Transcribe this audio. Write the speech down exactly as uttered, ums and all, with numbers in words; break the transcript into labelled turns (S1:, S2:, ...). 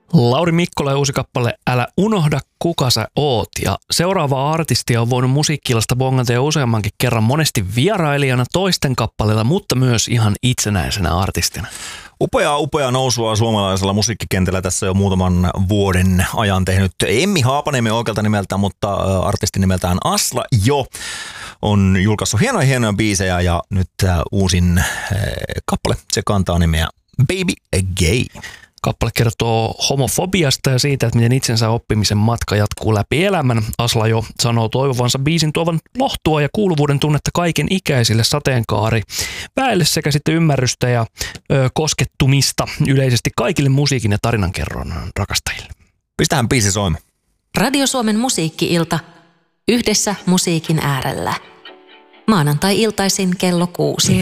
S1: Lauri Mikkola uusi kappale Älä unohda kuka sä oot. Ja seuraavaa artistia on voinut Musiikki-illasta bongata jo useammankin kerran monesti vierailijana toisten kappaleilla, mutta myös ihan itsenäisenä artistina.
S2: Upeaa, upeaa nousua suomalaisella musiikkikentällä tässä jo muutaman vuoden ajan tehnyt Emmi Haapaniemen oikealta nimeltään, mutta artistin nimeltään Asla jo on julkaissut hienoja hienoja biisejä ja nyt tämä uusin kappale, se kantaa nimeä Baby Gay.
S1: Kappale kertoo homofobiasta ja siitä, että miten itsensä oppimisen matka jatkuu läpi elämän. Asla jo sanoo toivovansa biisin tuovan lohtua ja kuuluvuuden tunnetta kaiken ikäisille sateenkaari väelle sekä sitten ymmärrystä ja ö, koskettumista yleisesti kaikille musiikin ja tarinankerron rakastajille.
S2: Pistähän biisi soimaan.
S3: Radio Suomen musiikki-ilta yhdessä musiikin äärellä. Maanantai-iltaisin kello kuusi.